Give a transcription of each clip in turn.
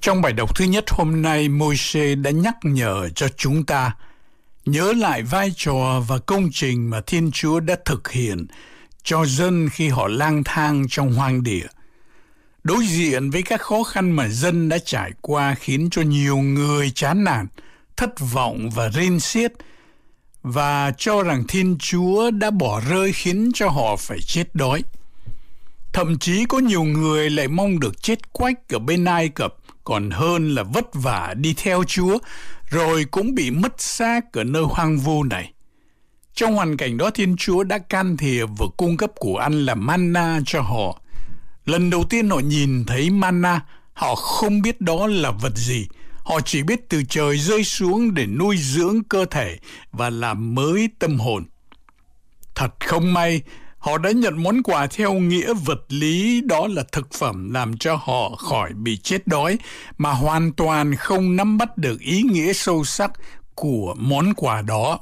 Trong bài đọc thứ nhất hôm nay, Môi-se đã nhắc nhở cho chúng ta nhớ lại vai trò và công trình mà Thiên Chúa đã thực hiện cho dân khi họ lang thang trong hoang địa. Đối diện với các khó khăn mà dân đã trải qua khiến cho nhiều người chán nản, thất vọng và rên xiết, và cho rằng Thiên Chúa đã bỏ rơi khiến cho họ phải chết đói. Thậm chí có nhiều người lại mong được chết quách ở bên Ai Cập, còn hơn là vất vả đi theo Chúa, rồi cũng bị mất xác ở nơi hoang vu này. Trong hoàn cảnh đó, Thiên Chúa đã can thiệp và cung cấp củ ăn là manna cho họ. Lần đầu tiên họ nhìn thấy manna, họ không biết đó là vật gì. Họ chỉ biết từ trời rơi xuống để nuôi dưỡng cơ thể và làm mới tâm hồn. Thật không may, họ đã nhận món quà theo nghĩa vật lý, đó là thực phẩm làm cho họ khỏi bị chết đói, mà hoàn toàn không nắm bắt được ý nghĩa sâu sắc của món quà đó.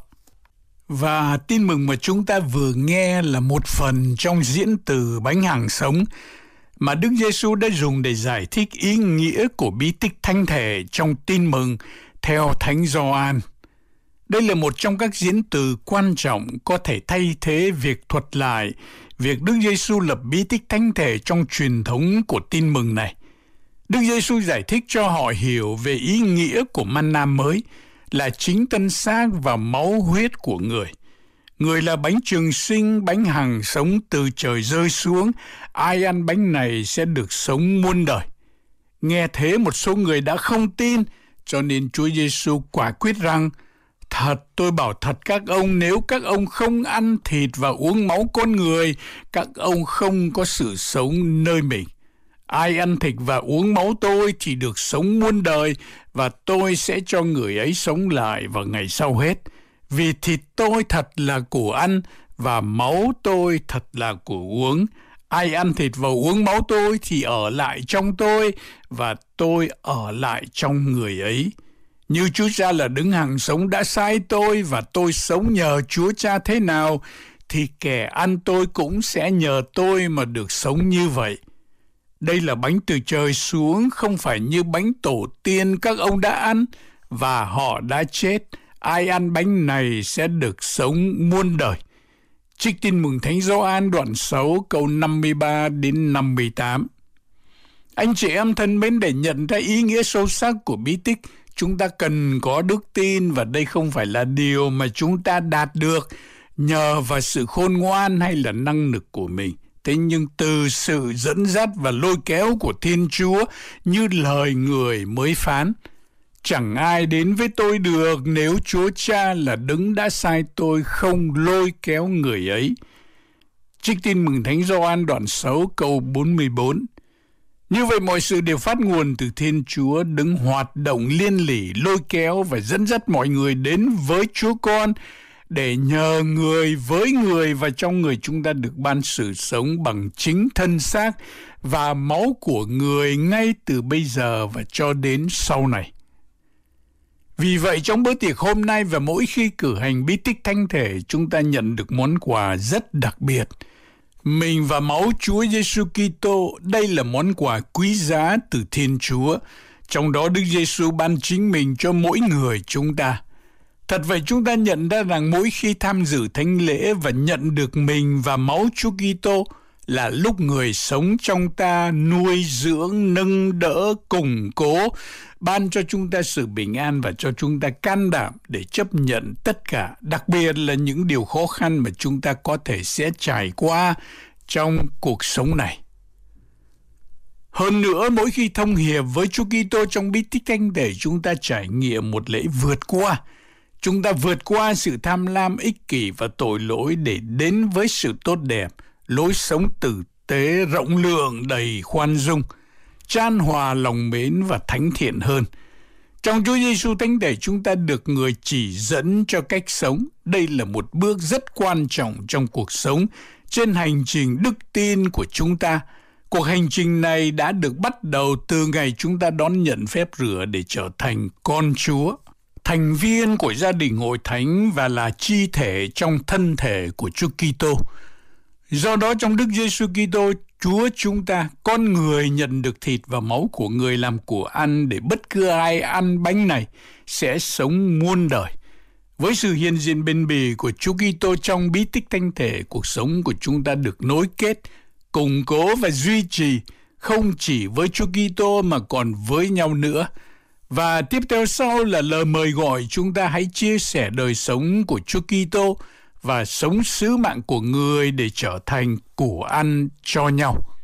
Và tin mừng mà chúng ta vừa nghe là một phần trong diễn từ bánh hằng sống mà Đức Giêsu đã dùng để giải thích ý nghĩa của bí tích thánh thể trong tin mừng theo Thánh Gioan. Đây là một trong các diễn từ quan trọng có thể thay thế việc thuật lại việc Đức Giêsu lập bí tích thánh thể trong truyền thống của tin mừng này. Đức Giêsu giải thích cho họ hiểu về ý nghĩa của manna mới là chính thân xác và máu huyết của người. Người là bánh trường sinh, bánh hằng sống từ trời rơi xuống. Ai ăn bánh này sẽ được sống muôn đời. Nghe thế, một số người đã không tin, cho nên Chúa Giêsu quả quyết rằng: thật, tôi bảo thật các ông, nếu các ông không ăn thịt và uống máu con người, các ông không có sự sống nơi mình. Ai ăn thịt và uống máu tôi thì được sống muôn đời, và tôi sẽ cho người ấy sống lại vào ngày sau hết. Vì thịt tôi thật là của ăn, và máu tôi thật là của uống. Ai ăn thịt và uống máu tôi thì ở lại trong tôi, và tôi ở lại trong người ấy. Như Chúa Cha là đấng hằng sống đã sai tôi, và tôi sống nhờ Chúa Cha thế nào, thì kẻ ăn tôi cũng sẽ nhờ tôi mà được sống như vậy. Đây là bánh từ trời xuống, không phải như bánh tổ tiên các ông đã ăn, và họ đã chết. Ai ăn bánh này sẽ được sống muôn đời. Trích tin mừng Thánh Gioan đoạn 6 câu 53 đến 58. Anh chị em thân mến, để nhận ra ý nghĩa sâu sắc của bí tích, chúng ta cần có đức tin, và đây không phải là điều mà chúng ta đạt được nhờ vào sự khôn ngoan hay là năng lực của mình. Thế nhưng từ sự dẫn dắt và lôi kéo của Thiên Chúa, như lời người mới phán: chẳng ai đến với tôi được nếu Chúa Cha là đấng đã sai tôi không lôi kéo người ấy. Trích tin mừng Thánh Gioan đoạn 6 câu 44. Như vậy mọi sự đều phát nguồn từ Thiên Chúa, đấng hoạt động liên lỉ, lôi kéo và dẫn dắt mọi người đến với Chúa Con, để nhờ người với người và trong người chúng ta được ban sự sống bằng chính thân xác và máu của người ngay từ bây giờ và cho đến sau này. Vì vậy trong bữa tiệc hôm nay và mỗi khi cử hành bí tích thánh thể, chúng ta nhận được món quà rất đặc biệt. Mình và máu Chúa Giêsu Kitô, đây là món quà quý giá từ Thiên Chúa. Trong đó Đức Giêsu ban chính mình cho mỗi người chúng ta. Thật vậy, chúng ta nhận ra rằng mỗi khi tham dự thánh lễ và nhận được mình và máu Chúa Kitô là lúc người sống trong ta nuôi dưỡng, nâng đỡ, củng cố, ban cho chúng ta sự bình an và cho chúng ta can đảm để chấp nhận tất cả, đặc biệt là những điều khó khăn mà chúng ta có thể sẽ trải qua trong cuộc sống này. Hơn nữa, mỗi khi thông hiệp với Chúa Kitô trong bí tích thánh thể, chúng ta trải nghiệm một lễ vượt qua. Chúng ta vượt qua sự tham lam, ích kỷ và tội lỗi để đến với sự tốt đẹp, lối sống tử tế, rộng lượng, đầy khoan dung, chan hòa lòng mến và thánh thiện hơn. Trong Chúa Giêsu thánh thể, chúng ta được người chỉ dẫn cho cách sống. Đây là một bước rất quan trọng trong cuộc sống, trên hành trình đức tin của chúng ta. Cuộc hành trình này đã được bắt đầu từ ngày chúng ta đón nhận phép rửa để trở thành con Chúa, thành viên của gia đình hội thánh và là chi thể trong thân thể của Chúa Kitô. Do đó trong Đức Giêsu Kitô, Chúa chúng ta, con người nhận được thịt và máu của người làm của ăn để bất cứ ai ăn bánh này sẽ sống muôn đời. Với sự hiện diện bền bỉ của Chúa Kitô trong bí tích thánh thể, cuộc sống của chúng ta được nối kết, củng cố và duy trì không chỉ với Chúa Kitô mà còn với nhau nữa. Và tiếp theo sau là lời mời gọi chúng ta hãy chia sẻ đời sống của Chúa Kitô và sống sứ mạng của người để trở thành của ăn cho nhau.